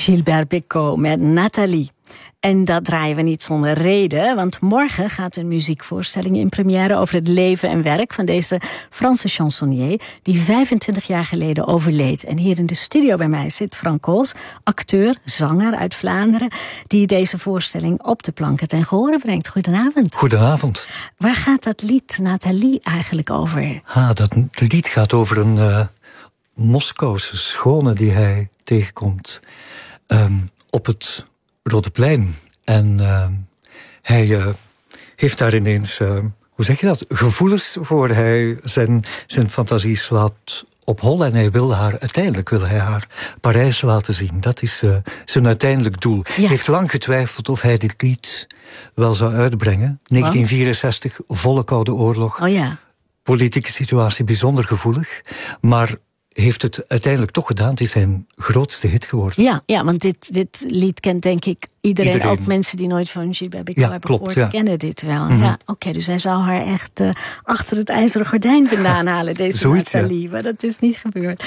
Gilbert Bécaud met Nathalie. En dat draaien we niet zonder reden, want morgen gaat een muziekvoorstelling in première over het leven en werk van deze Franse chansonnier die 25 jaar geleden overleed. En hier in de studio bij mij zit Frank Kools, acteur, zanger uit Vlaanderen, die deze voorstelling op de planken ten gehore brengt. Goedenavond. Goedenavond. Waar gaat dat lied Nathalie eigenlijk over? Dat lied gaat over een Moskouse schone die hij tegenkomt op het Rode Plein. En hij heeft daar ineens, hoe zeg je dat, gevoelens voor. Hij zijn fantasie slaat op hol en uiteindelijk wil hij haar Parijs laten zien. Dat is zijn uiteindelijk doel. Hij heeft lang getwijfeld of hij dit lied wel zou uitbrengen. 1964, volle Koude Oorlog. Oh ja. Politieke situatie bijzonder gevoelig. Maar heeft het uiteindelijk toch gedaan. Het is zijn grootste hit geworden. Ja, want dit lied kent denk ik iedereen. Ook mensen die nooit van Gilbert Bécaud hebben gehoord, kennen dit wel. Mm-hmm. Ja, oké, dus hij zou haar echt achter het ijzeren gordijn vandaan halen, deze Nathalie. Ja. Maar dat is niet gebeurd.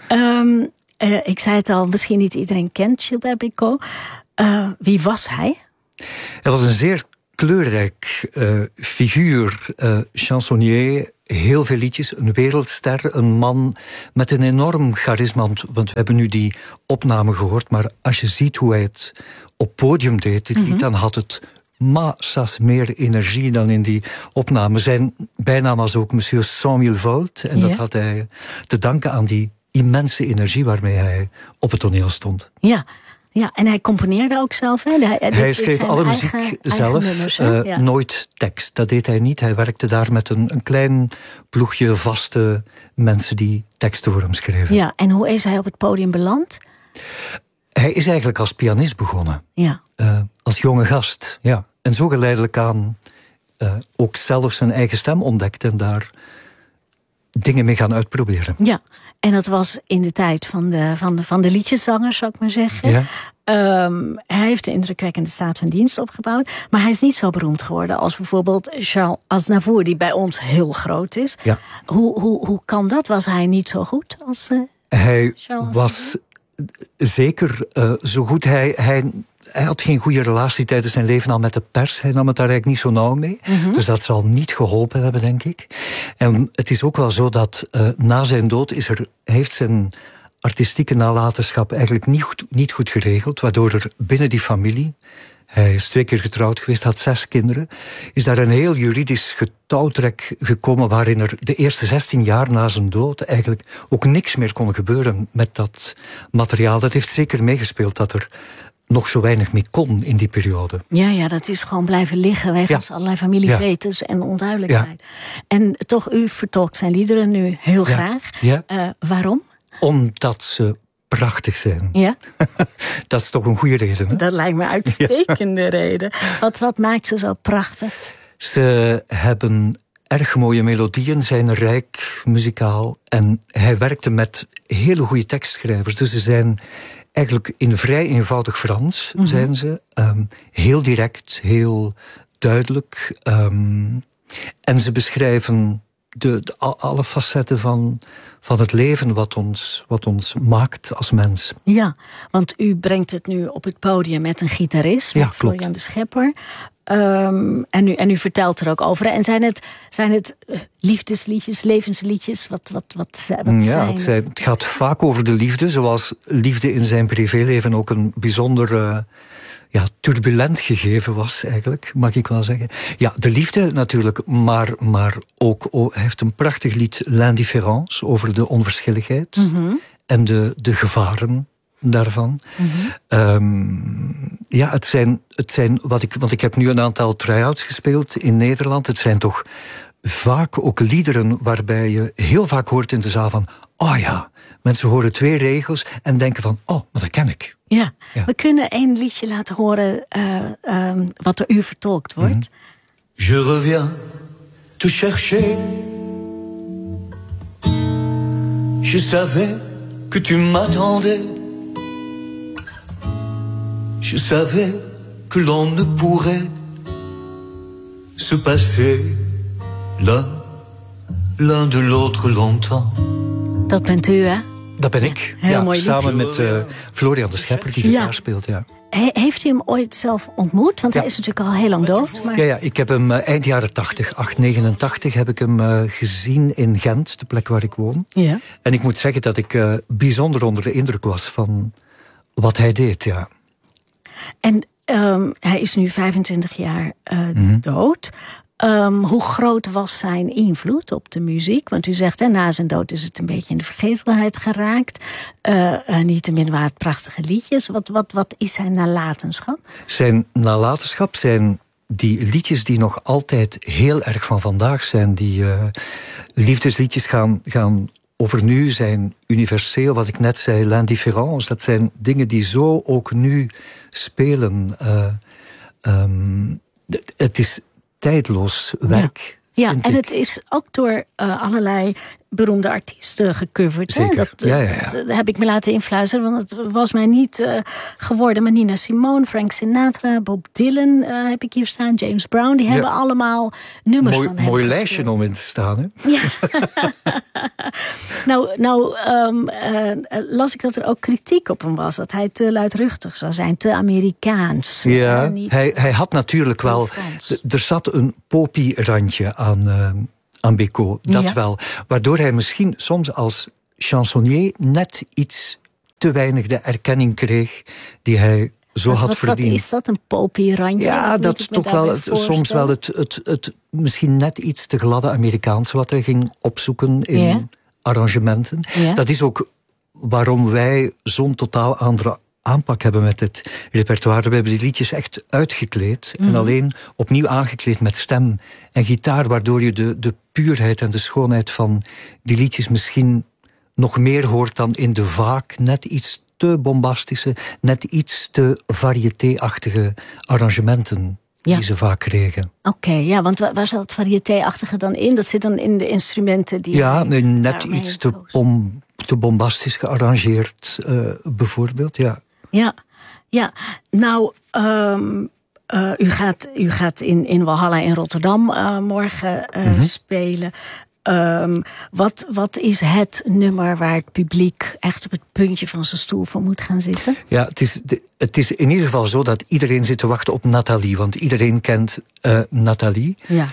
Ik zei het al, misschien niet iedereen kent Gilbert Bécaud. Wie was hij? Hij was een zeer kleurrijk figuur, chansonnier, heel veel liedjes, een wereldster, een man met een enorm charisma. Want we hebben nu die opname gehoord, maar als je ziet hoe hij het op podium deed, dit lied, dan had het massa's meer energie dan in die opname. Zijn bijnaam was ook Monsieur 100.000 volt, en dat had hij te danken aan die immense energie waarmee hij op het toneel stond. Ja, en hij componeerde ook zelf. Hè? Hij schreef alle muziek zelf, nooit tekst. Dat deed hij niet. Hij werkte daar met een klein ploegje vaste mensen die teksten voor hem schreven. Ja, en hoe is hij op het podium beland? Hij is eigenlijk als pianist begonnen. Ja. Als jonge gast, ja. En zo geleidelijk aan ook zelf zijn eigen stem ontdekt en daar dingen mee gaan uitproberen. Ja, en dat was in de tijd van de liedjeszangers, zou ik maar zeggen. Ja. Hij heeft een indrukwekkende staat van dienst opgebouwd. Maar hij is niet zo beroemd geworden als bijvoorbeeld Charles Aznavour, die bij ons heel groot is. Ja. Hoe kan dat? Was hij niet zo goed als hij Charles was zeker zo goed. Hij had geen goede relatie tijdens zijn leven al met de pers. Hij nam het daar eigenlijk niet zo nauw mee. Mm-hmm. Dus dat zal niet geholpen hebben, denk ik. En het is ook wel zo dat na zijn dood heeft zijn artistieke nalatenschap eigenlijk niet goed geregeld, waardoor er binnen die familie, hij is 2 keer getrouwd geweest, had 6 kinderen, is daar een heel juridisch getouwtrek gekomen waarin er de eerste 16 jaar na zijn dood eigenlijk ook niks meer kon gebeuren met dat materiaal. Dat heeft zeker meegespeeld dat er nog zo weinig mee kon in die periode. Ja, dat is gewoon blijven liggen wegens allerlei familievretens en onduidelijkheid. Ja. En toch, u vertolkt zijn liederen nu heel graag. Ja. Waarom? Omdat ze prachtig zijn. Ja? Dat is toch een goede reden, hè? Dat lijkt me een uitstekende reden. Wat maakt ze zo prachtig? Ze hebben erg mooie melodieën, zijn rijk muzikaal. En hij werkte met hele goede tekstschrijvers. Dus ze zijn eigenlijk in vrij eenvoudig Frans, zijn ze. Heel direct, heel duidelijk. En ze beschrijven alle facetten van het leven wat ons maakt als mens. Ja, want u brengt het nu op het podium met een gitarist, met Florian de Schepper. En u vertelt er ook over. En zijn het liefdesliedjes, levensliedjes? Wat zijn het gaat vaak over de liefde, zoals liefde in zijn privéleven ook een bijzonder turbulent gegeven was, eigenlijk, mag ik wel zeggen. Ja, de liefde natuurlijk, maar ook hij heeft een prachtig lied, L'Indifférence, over de onverschilligheid en de gevaren daarvan. Het zijn want ik heb nu een aantal try-outs gespeeld in Nederland. Het zijn toch vaak ook liederen waarbij je heel vaak hoort in de zaal van, mensen horen 2 regels en denken van, maar dat ken ik. Ja, we kunnen 1 liedje laten horen wat door u vertolkt wordt. Je reviens te chercher. Je savais que tu m'attendais. Je savais que l'on ne pourrait se passer l'un de l'autre longtemps. Dat bent u, hè? Dat ben ik. Heel mooi liedje. Samen met Florian de Schepper, die gitaar speelt. Ja. Heeft u hem ooit zelf ontmoet? Want hij is natuurlijk al heel lang dood. Maar... Ja, ik heb hem eind jaren 80, 89, heb ik hem gezien in Gent, de plek waar ik woon. Ja. En ik moet zeggen dat ik bijzonder onder de indruk was van wat hij deed, ja. En hij is nu 25 jaar dood. Hoe groot was zijn invloed op de muziek? Want u zegt, na zijn dood is het een beetje in de vergetelheid geraakt. Niettemin waren het prachtige liedjes. Wat is zijn nalatenschap? Zijn nalatenschap zijn die liedjes die nog altijd heel erg van vandaag zijn. Die liefdesliedjes gaan over nu, zijn universeel. Wat ik net zei, l'indifférence. Dat zijn dingen die zo ook nu spelen. Het is tijdloos werk. Ja, en het is ook door allerlei beroemde artiesten gecoverd. Zeker. Dat heb ik me laten influisteren, want het was mij niet geworden. Maar Nina Simone, Frank Sinatra, Bob Dylan heb ik hier staan, James Brown. Die hebben allemaal nummers van hem mooi gespeeld. lijstje om in te staan, hè? Ja. nou las ik dat er ook kritiek op hem was. Dat hij te luidruchtig zou zijn, te Amerikaans. Ja, hij had natuurlijk wel... Er zat een poppy-randje aan Bécaud, dat wel. Waardoor hij misschien soms als chansonnier net iets te weinig de erkenning kreeg die hij zo had verdiend. Wat is dat, een poppy-randje? Ja, dat is toch wel soms wel het misschien net iets te gladde Amerikaanse wat hij ging opzoeken in arrangementen. Ja. Dat is ook waarom wij zo'n totaal andere aanpak hebben met het repertoire. We hebben die liedjes echt uitgekleed en alleen opnieuw aangekleed met stem en gitaar, waardoor je de puurheid en de schoonheid van die liedjes misschien nog meer hoort dan in de vaak net iets te bombastische, net iets te variété-achtige arrangementen die ze vaak kregen. Oké, want waar zat het variété-achtige dan in? Dat zit dan in de instrumenten die... Ja, net iets te bombastisch gearrangeerd, bijvoorbeeld, ja. Ja. Nou, u gaat in Walhalla in Rotterdam morgen spelen. Wat is het nummer waar het publiek echt op het puntje van zijn stoel voor moet gaan zitten? Ja, het is in ieder geval zo dat iedereen zit te wachten op Nathalie. Want iedereen kent Nathalie. Ja.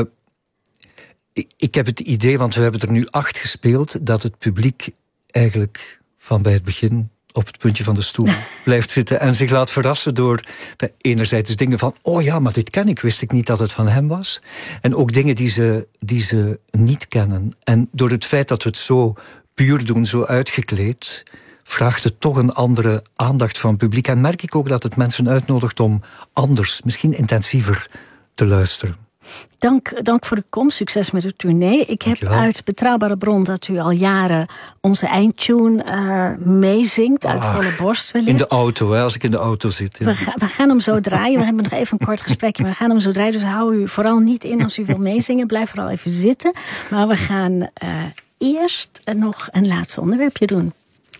Ik heb het idee, want we hebben er nu 8 gespeeld, dat het publiek eigenlijk van bij het begin op het puntje van de stoel blijft zitten en zich laat verrassen door enerzijds dingen van, oh ja, maar dit ken ik, wist ik niet dat het van hem was. En ook dingen die ze niet kennen. En door het feit dat we het zo puur doen, zo uitgekleed, vraagt het toch een andere aandacht van het publiek. En merk ik ook dat het mensen uitnodigt om anders, misschien intensiever te luisteren. Dank voor de komst. Succes met de tournee. Ik heb uit betrouwbare bron dat u al jaren onze eindtune meezingt. Uit volle borst wellicht. In de auto, als ik in de auto zit. Ja. We gaan hem zo draaien. We hebben nog even een kort gesprekje. Maar we gaan hem zo draaien. Dus hou u vooral niet in als u wil meezingen. Blijf vooral even zitten. Maar we gaan eerst nog een laatste onderwerpje doen.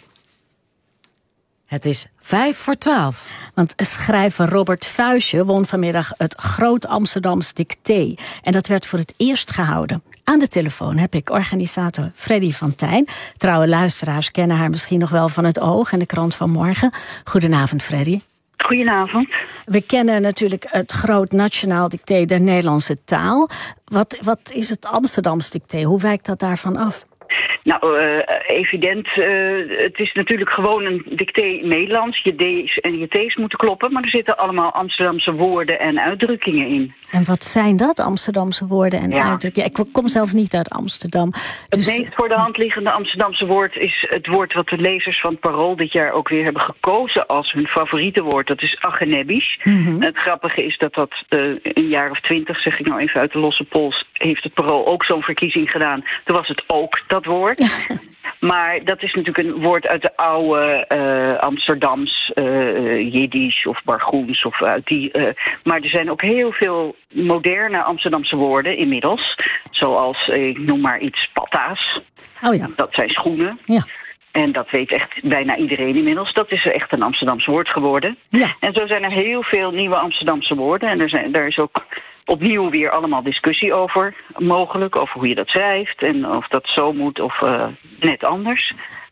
Het is 11:55. Want schrijver Robert Vuijsje won vanmiddag het Groot Amsterdams Dicté. En dat werd voor het eerst gehouden. Aan de telefoon heb ik organisator Freddy van Tijn. Trouwe luisteraars kennen haar misschien nog wel van Het Oog en de krant van morgen. Goedenavond, Freddy. Goedenavond. We kennen natuurlijk het Groot Nationaal Dicté der Nederlandse taal. Wat is het Amsterdams Dicté? Hoe wijkt dat daarvan af? Nou, evident. Het is natuurlijk gewoon een dicté Nederlands. Je D's en je T's moeten kloppen, maar er zitten allemaal Amsterdamse woorden en uitdrukkingen in. En wat zijn dat, Amsterdamse woorden en uitdrukkingen? Ik kom zelf niet uit Amsterdam. Dus... Het meest voor de hand liggende Amsterdamse woord is het woord wat de lezers van het Parool dit jaar ook weer hebben gekozen als hun favoriete woord. Dat is agenebisch. Het grappige is dat een jaar of 20, zeg ik nou even uit de losse pols, heeft het Parool ook zo'n verkiezing gedaan. Toen was het ook dat woord. Maar dat is natuurlijk een woord uit de oude Amsterdams, Jiddisch of Bargoens. Maar er zijn ook heel veel moderne Amsterdamse woorden inmiddels. Zoals, ik noem maar iets, patta's. Oh ja. Dat zijn schoenen. Ja. En dat weet echt bijna iedereen inmiddels. Dat is echt een Amsterdams woord geworden. Ja. En zo zijn er heel veel nieuwe Amsterdamse woorden. En daar is ook opnieuw weer allemaal discussie over mogelijk. Over hoe je dat schrijft en of dat zo moet of net anders.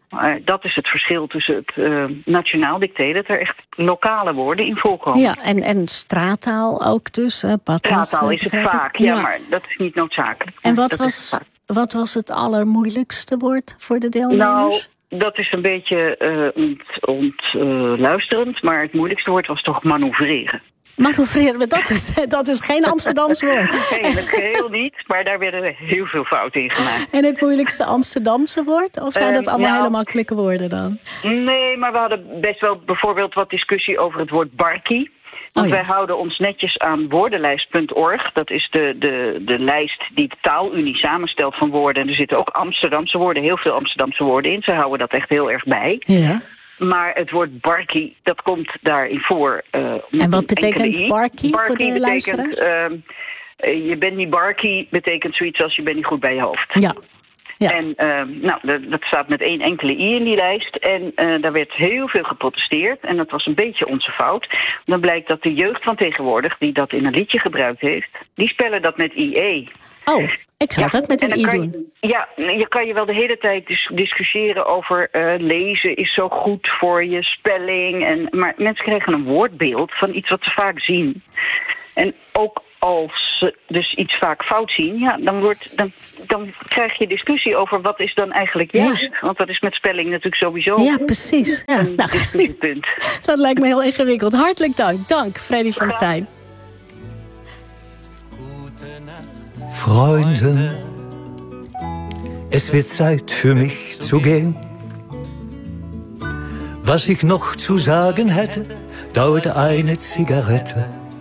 Dat is het verschil tussen het nationaal dicté, dat er echt lokale woorden in voorkomen. Ja, en straattaal ook dus. Straattaal is het vaak, ja, maar dat is niet noodzakelijk. En wat was het allermoeilijkste woord voor de deelnemers? Nou, dat is een beetje ontluisterend, maar het moeilijkste woord was toch manoeuvreren. Manoeuvreren, dat is geen Amsterdams woord. Nee, het geheel niet, maar daar werden heel veel fouten in gemaakt. En het moeilijkste Amsterdamse woord? Of zijn dat allemaal hele makkelijke woorden dan? Nee, maar we hadden best wel bijvoorbeeld wat discussie over het woord barkie. Want wij houden ons netjes aan woordenlijst.org. Dat is de lijst die de Taalunie samenstelt van woorden. En er zitten ook Amsterdamse woorden, heel veel Amsterdamse woorden in. Ze houden dat echt heel erg bij. Ja. Maar het woord barkie, dat komt daarin voor. En wat betekent barkie voor de luisteraars? Je bent niet barkie betekent zoiets als je bent niet goed bij je hoofd. Ja. Ja. En dat staat met 1 enkele i in die lijst. En daar werd heel veel geprotesteerd. En dat was een beetje onze fout. Dan blijkt dat de jeugd van tegenwoordig, die dat in een liedje gebruikt heeft, die spellen dat met IE. Oh, ik zou het ook met een i doen. Ja, je kan je wel de hele tijd discussiëren over lezen is zo goed voor je spelling. Maar mensen krijgen een woordbeeld van iets wat ze vaak zien. En ook als ze dus iets vaak fout zien, ja, dan krijg je discussie over wat is dan eigenlijk juist. Ja. Want dat is met spelling natuurlijk sowieso precies. Ja, een discussiepunt. Dat lijkt me heel ingewikkeld. Hartelijk dank. Dank, Freddy Fontijn. Freunde, es wird Zeit für mich zu gehen. Was ich noch zu sagen hätte, dauert eine Zigarette.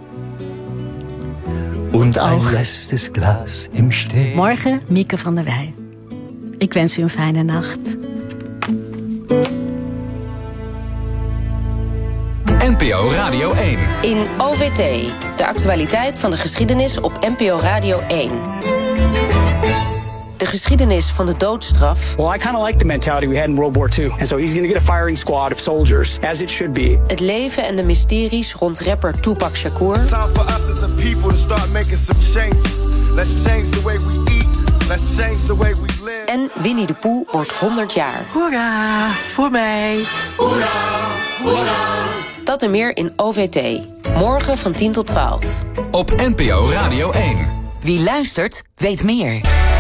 Und ein letztes Glas im Stehen. Morgen Mieke van der Wij. Ik wens u een fijne nacht. NPO Radio 1. In OVT, de actualiteit van de geschiedenis op NPO Radio 1. De geschiedenis van de doodstraf. Well, I kind of like the mentality we had in World War II. And so he's going to get a firing squad of soldiers, as it should be. Het leven en de mysteries rond rapper Tupac Shakur. Time for us as a people to start making some changes. Let's change the way we eat. Let's change the way we live. En Winnie de Pooh wordt 100 jaar. Hoera, voor mij. Hoera, hoera. Dat en meer in OVT. Morgen van 10 tot 12. Op NPO Radio 1. Wie luistert, weet meer.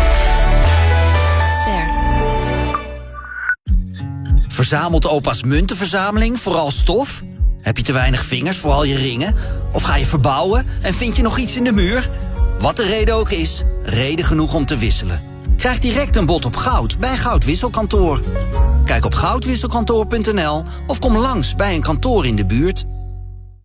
Verzamelt opa's muntenverzameling vooral stof? Heb je te weinig vingers voor al je ringen? Of ga je verbouwen en vind je nog iets in de muur? Wat de reden ook is, reden genoeg om te wisselen. Krijg direct een bod op goud bij Goudwisselkantoor. Kijk op goudwisselkantoor.nl of kom langs bij een kantoor in de buurt.